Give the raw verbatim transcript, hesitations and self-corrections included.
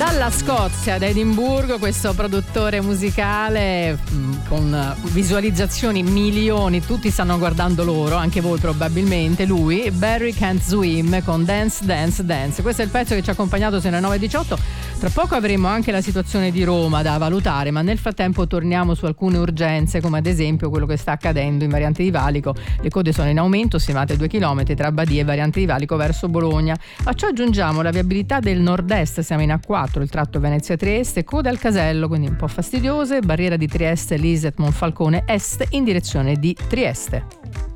Dalla Scozia, da Edimburgo, questo produttore musicale con visualizzazioni milioni, tutti stanno guardando loro, anche voi probabilmente, lui, Barry Can't Swim con Dance Dance Dance. Questo è il pezzo che ci ha accompagnato sino alle nove e diciotto. Tra poco avremo anche la situazione di Roma da valutare, ma nel frattempo torniamo su alcune urgenze, come ad esempio quello che sta accadendo in Variante di Valico. Le code sono in aumento, stimate due chilometri tra Badia e Variante di Valico verso Bologna. A ciò aggiungiamo la viabilità del nord-est, siamo in A quattro, il tratto Venezia-Trieste, code al Casello, quindi un po' fastidiose, barriera di Trieste, Liset, Monfalcone est in direzione di Trieste.